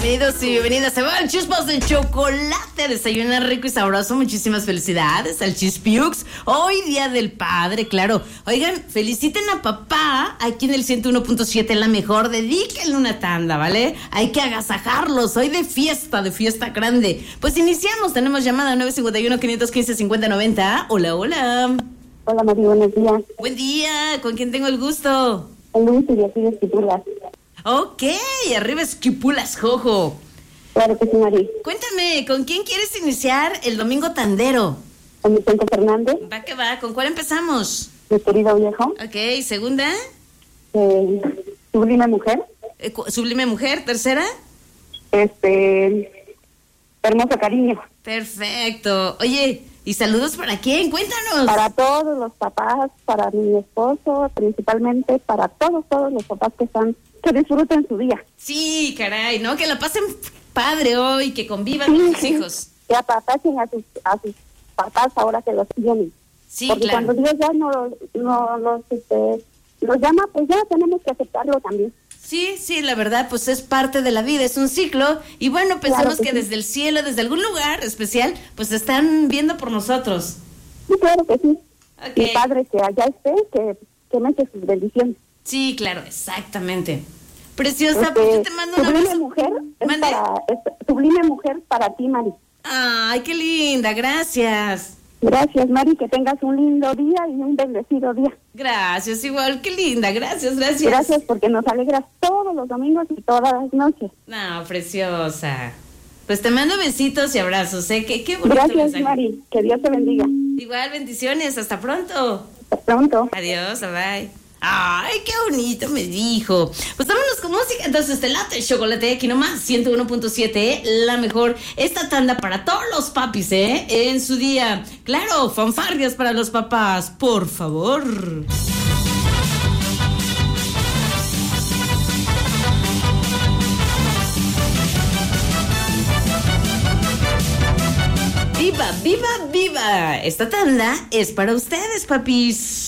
Bienvenidos y bienvenidas. Se van chispas de chocolate. Desayunar rico y sabroso. Muchísimas felicidades al Chispiux. Hoy día del padre, claro. Oigan, feliciten a papá aquí en el 101.7, la mejor. Dedíquenle una tanda, ¿vale? Hay que agasajarlos. Hoy de fiesta grande. Pues iniciamos. Tenemos llamada 951-515-5090. Hola, hola. Hola, María, buenos días. Buen día. ¿Con quién tengo el gusto? El Luis y aquí de Esquipulas. Ok, arriba Esquipulas, Jojo. Claro que sí, María. Cuéntame, ¿con quién quieres iniciar el domingo tandero? Con Vicente Fernández. Va que va, ¿con cuál empezamos? Mi querido viejo. Ok, segunda. Sublime Mujer. Sublime Mujer, tercera. Hermoso Cariño. Perfecto. Oye, ¿y saludos para quién? Cuéntanos. Para todos los papás, para mi esposo, principalmente para todos los papás que disfruten su día. Sí, caray, ¿no? Que la pasen padre hoy, que convivan con sus hijos. Que apapachen a sus papás ahora que los tienen. Sí, porque claro. cuando Dios ya los llama, pues ya tenemos que aceptarlo también. Sí, la verdad, pues es parte de la vida, es un ciclo. Y bueno, pensamos claro que sí. desde el cielo, desde algún lugar especial, pues están viendo por nosotros. Sí, claro que sí. Okay. Mi padre que allá esté, que me eche sus bendiciones. Sí, claro, exactamente. Preciosa, pues yo te mando una Sublime Mujer Sublime Mujer para ti, Mari. Ay, qué linda, gracias. Gracias, Mari, que tengas un lindo día y un bendecido día. Gracias, igual, qué linda, gracias. Gracias porque nos alegras todos los domingos y todas las noches. No, preciosa. Pues te mando besitos y abrazos, qué bonito Gracias, mensaje. Mari, que Dios te bendiga. Igual, bendiciones, hasta pronto. Hasta pronto. Adiós, bye. Ay, qué bonito me dijo. Pues vámonos con música. Entonces, te late el chocolate aquí nomás, 101.7, la mejor. Esta tanda para todos los papis, en su día. Claro, fanfarrias para los papás, por favor. ¡Viva, viva, viva! Esta tanda es para ustedes, papis.